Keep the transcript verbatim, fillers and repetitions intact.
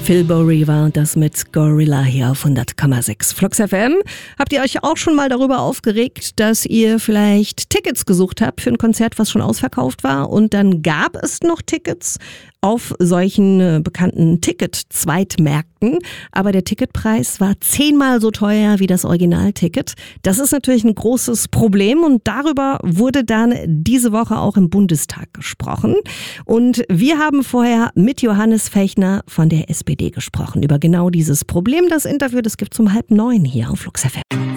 Phil Bory war das mit Gorilla hier auf hundert Komma sechs Flux F M. Habt ihr euch auch schon mal darüber aufgeregt, dass ihr vielleicht Tickets gesucht habt für ein Konzert, was schon ausverkauft war, und dann gab es noch Tickets auf solchen äh, bekannten Ticket-Zweitmärkten, aber der Ticketpreis war zehnmal so teuer wie das Originalticket. Das ist natürlich ein großes Problem und darüber wurde dann diese Woche auch im Bundestag gesprochen. Und wir haben vorher mit Johannes Fechner von der S P D gesprochen über genau dieses Problem. Das Interview, das gibt's um halb neun hier auf Flux F M.